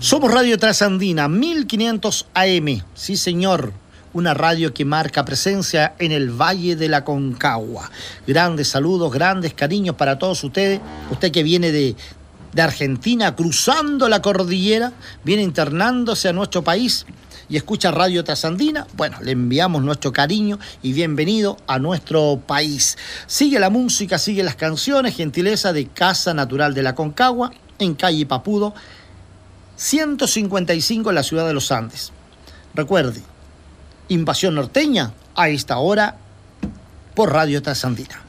Somos Radio Trasandina, 1500 AM. Sí, señor. Una radio que marca presencia en el Valle de la Concagua. Grandes saludos, grandes cariños para todos ustedes. Usted que viene de Argentina, cruzando la cordillera, viene internándose a nuestro país y escucha Radio Trasandina. Bueno, le enviamos nuestro cariño y bienvenido a nuestro país. Sigue la música, sigue las canciones, gentileza de Casa Natural de la Concagua, en calle Papudo, 155 en la ciudad de los Andes. Recuerde, Invasión Norteña a esta hora por Radio Trasandina.